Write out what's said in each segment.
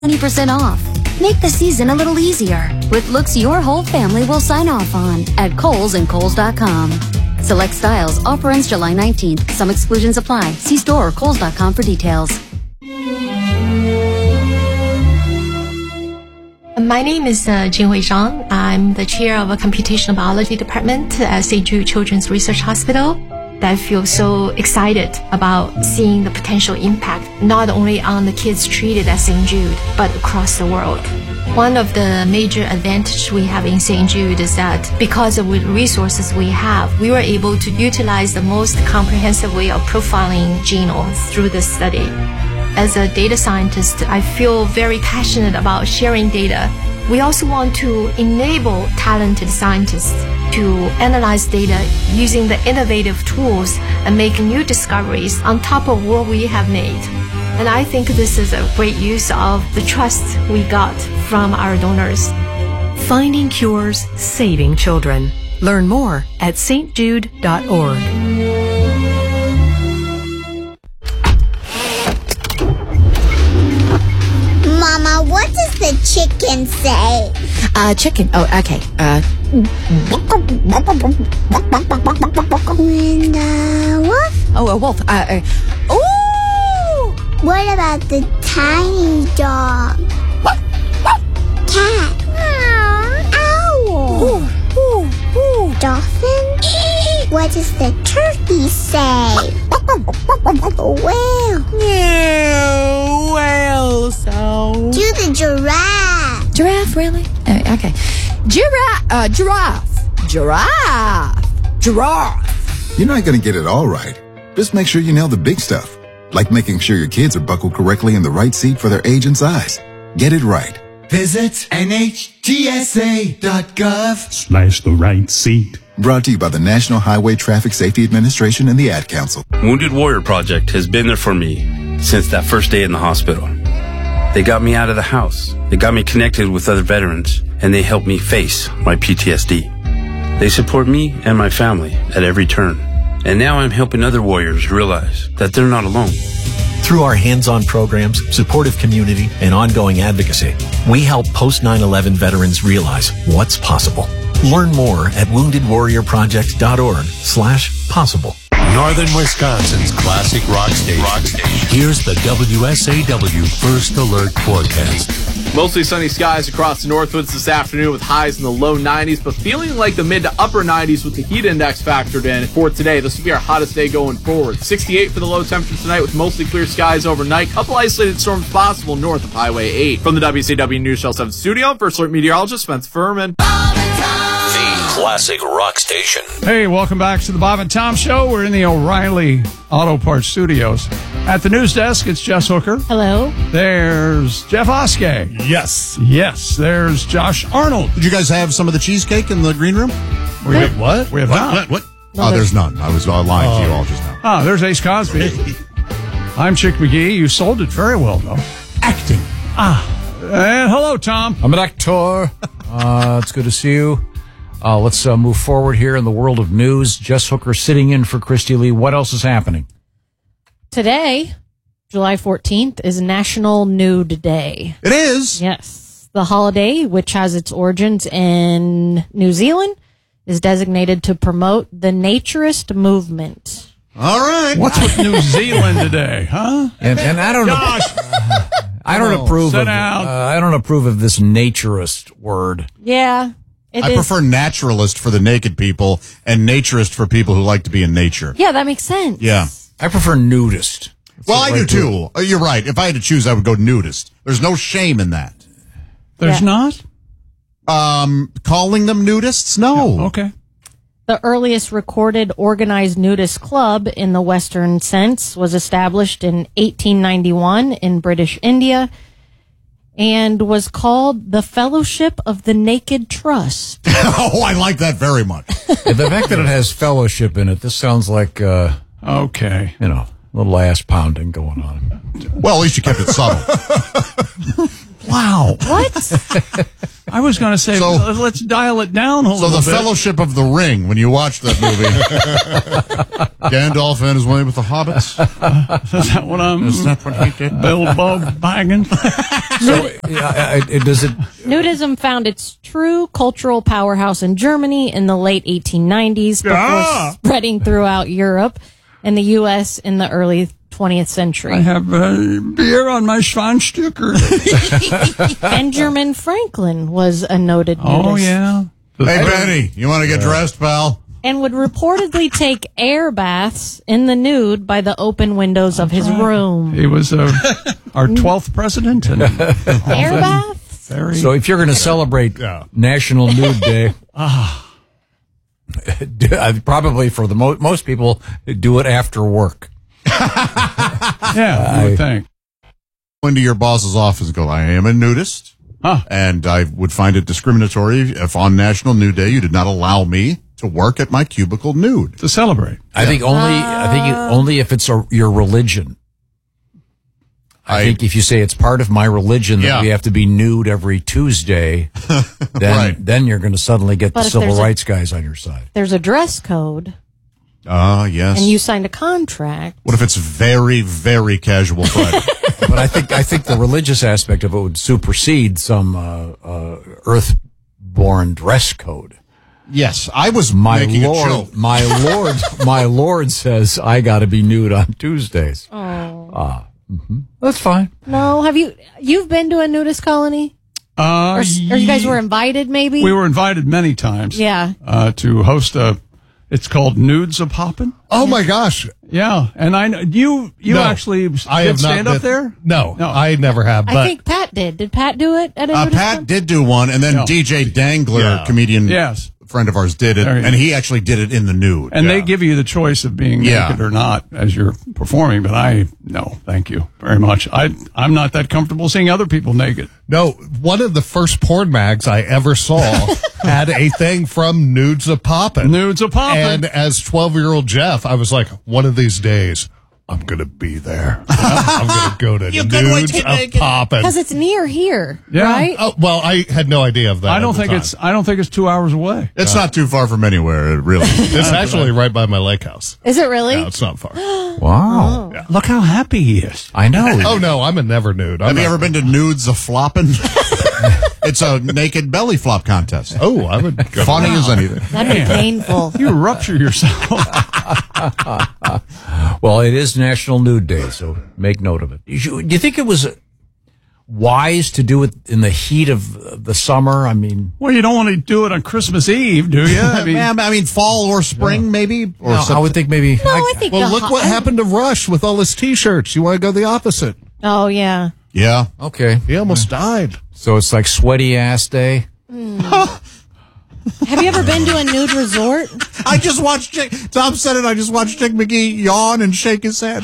20% off. Make the season a little easier with looks your whole family will sign off on at Kohl's and Kohl's.com. Select styles. Offer ends July 19th. Some exclusions apply. See store or Kohl's.com for details. My name is Jinhui Zhang. I'm the chair of a computational biology department at St. Jude Children's Research Hospital. I feel so excited about seeing the potential impact not only on the kids treated at St. Jude, but across the world. One of the major advantages we have in St. Jude is that because of the resources we have, we were able to utilize the most comprehensive way of profiling genomes through this study. As a data scientist, I feel very passionate about sharing data. We also want to enable talented scientists to analyze data using the innovative tools and make new discoveries on top of what we have made. And I think this is a great use of the trust we got from our donors. Finding cures, saving children. Learn more at stjude.org. Mama, what does the chicken say? Chicken. Oh, okay. And wolf? Oh, a wolf. Ooh! What about the tiny dog? Cat? Owl? Dolphin? What does the turkey say? Whale? Whale sound. Do the giraffe. Giraffe, really? Okay. Giraffe. You're not going to get it all right. Just make sure you nail the big stuff, like making sure your kids are buckled correctly in the right seat for their age and size. Get it right. Visit NHTSA.gov/ the right seat. Brought to you by the National Highway Traffic Safety Administration and the Ad Council. Wounded Warrior Project has been there for me since that first day in the hospital. They got me out of the house. They got me connected with other veterans, and they helped me face my PTSD. They support me and my family at every turn. And now I'm helping other warriors realize that they're not alone. Through our hands-on programs, supportive community, and ongoing advocacy, we help post 9/11 veterans realize what's possible. Learn more at woundedwarriorproject.org/possible. Northern Wisconsin's classic rock station. Here's the WSAW First Alert forecast. Mostly sunny skies across the Northwoods this afternoon with highs in the low 90s, but feeling like the mid to upper 90s with the heat index factored in for today. This will be our hottest day going forward. 68 for the low temperature tonight with mostly clear skies overnight. Couple isolated storms possible north of Highway 8. From the WSAW News Channel 7 studio, First Alert meteorologist Spence Furman. Classic rock station. Hey, welcome back to the Bob and Tom Show. We're in the O'Reilly Auto Parts Studios. At the news desk, it's Jess Hooker. Hello. There's Jeff Oskey. Yes. Yes. There's Josh Arnold. Did you guys have some of the cheesecake in the green room? We have what? We have what? Oh, there's none. I was lying to you all just now. Oh, there's Ace Cosby. I'm Chick McGee. You sold it very well, though. Acting. And hello, Tom. I'm an actor. It's good to see you. Let's move forward here in the world of news. Jess Hooker sitting in for Christy Lee. What else is happening? Today, July 14th, is National Nude Day. It is? Yes. The holiday, which has its origins in New Zealand, is designated to promote the naturist movement. All right. What's with New Zealand today, huh? And I don't know. I don't approve of I don't approve of this naturist word. Yeah. I prefer naturalist for the naked people and naturist for people who like to be in nature. Yeah, that makes sense. Yeah. I prefer nudist. Well, I do too. You're right. If I had to choose, I would go nudist. There's no shame in that. There's not? Calling them nudists? No. Yeah, okay. The earliest recorded organized nudist club in the Western sense was established in 1891 in British India and was called the Fellowship of the Naked Trust. Oh, I like that very much. The fact that it has fellowship in it, this sounds like, okay, you know, a little ass pounding going on. Well, at least you kept it subtle. Wow. What? I was going to say, let's dial it down a little bit. So the Fellowship of the Ring, when you watch that movie, Gandalf and his way with the hobbits. Is that what he did? Bilbo Baggins. Does it? Nudism found its true cultural powerhouse in Germany in the late 1890s before spreading throughout Europe and the U.S. in the early 20th century. I have beer on my Schwanstücker. Benjamin Franklin was a noted nudist. Oh, yeah. Hey, Benny, you want to get dressed, pal? And would reportedly take air baths in the nude by the open windows of his room. He was our 12th president. And air baths? So if you're going to celebrate National Nude Day, probably for the most people, do it after work. Yeah, you would think. Into your boss's office and go, I am a nudist. And I would find it discriminatory if on National Nude Day you did not allow me to work at my cubicle nude. To celebrate. I think only if it's your religion. I think if you say it's part of my religion that we have to be nude every Tuesday, then you're going to suddenly get the civil rights guys on your side. There's a dress code. Yes. And you signed a contract. What if it's very, very casual Friday? But I think the religious aspect of it would supersede some earth-born dress code. Yes, I was making a joke. My Lord says I got to be nude on Tuesdays. Oh. That's fine. No, you've been to a nudist colony? Or you guys were invited, maybe? We were invited many times. Yeah. To host it's called Nudes a Poppin'. Oh my gosh. Yeah. And I know you actually did stand up there? No, I never have. But I think Pat did. Did Pat do it at a nudist Pat club? did do one, and then DJ Dangler, comedian, friend of ours, did it, and he actually did it in the nude. And they give you the choice of being naked or not as you're performing, but no, thank you very much. I'm not that comfortable seeing other people naked. No, one of the first porn mags I ever saw had a thing from Nudes a Poppin'. Nudes a Poppin'. And as 12-year-old Jeff, I was like, one of these days, I'm going to be there. I'm going to go to Nudes a Poppin'. Because it's near here, right? Oh, well, I had no idea of that. I don't think it's 2 hours away. It's not too far from anywhere, really. It's actually right by my lake house. Is it really? No, it's not far. Wow. Yeah. Look how happy he is. I know. Oh, no, I'm a never nude. Have you ever been to Nudes a Floppin'? It's a naked belly flop contest. Oh, I would go. Funny as anything. That'd be painful. You rupture yourself. Well, it is National Nude Day, so make note of it. Do you think it was wise to do it in the heat of the summer? I mean, well, you don't want to do it on Christmas Eve, do you? I mean, fall or spring, maybe. Or I would think maybe. No, I think. Well, look what happened to Rush with all his T-shirts. You want to go the opposite? Oh yeah. Yeah. Okay. He almost died. So it's like sweaty ass day. Have you ever been to a nude resort? I just watched Tom said it. I just watched Dick McGee yawn and shake his head.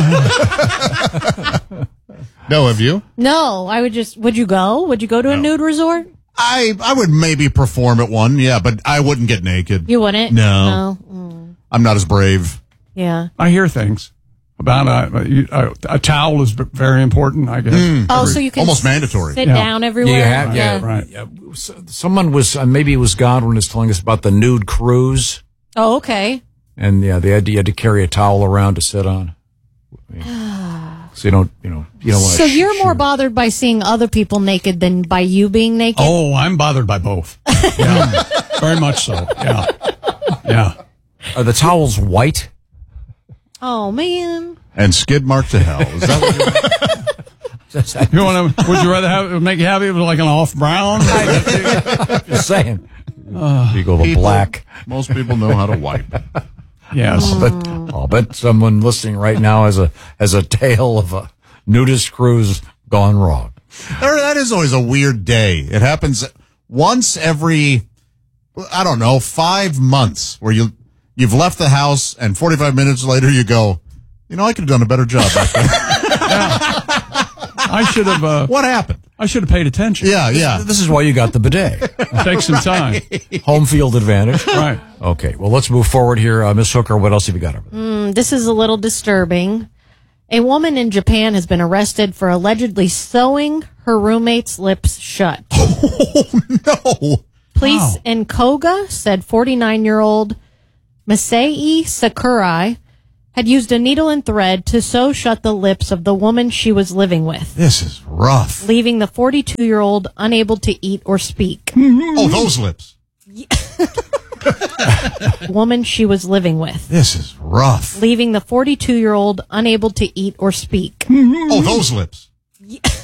No, have you? No, would you go? Would you go to a nude resort? I would maybe perform at one, but I wouldn't get naked. You wouldn't? No. I'm not as brave. Yeah. I hear things about a towel is very important, I guess. So you can almost mandatory. Sit down everywhere. Right. Someone was maybe it was Godwin was telling us about the nude cruise. Oh, okay. And you had to carry a towel around to sit on. So you don't want to. So you're more bothered by seeing other people naked than by you being naked? Oh, I'm bothered by both. Yeah, very much so. Yeah. Yeah. Are the towels white? Oh man! And skid mark to hell. Is that what you want to? Would you rather make you happy with like an off brown? Just saying. You go to black. Most people know how to wipe. Yes, I'll bet someone listening right now has a tale of a nudist cruise gone wrong. That is always a weird day. It happens once every, 5 months where you've left the house and 45 minutes later you go, I could have done a better job back there. I should have. What happened? I should have paid attention. Yeah. This is why you got the bidet. Take some time. Home field advantage. Right. Okay. Well, let's move forward here. Miss Hooker, what else have you got? This is a little disturbing. A woman in Japan has been arrested for allegedly sewing her roommate's lips shut. Oh, no. Police in Koga said 49-year-old Masai Sakurai had used a needle and thread to sew shut the lips of the woman she was living with. This is rough. Leaving the 42-year-old unable to eat or speak. Oh, those lips. Woman she was living with. This is rough. Leaving the 42-year-old unable to eat or speak. Oh, those lips.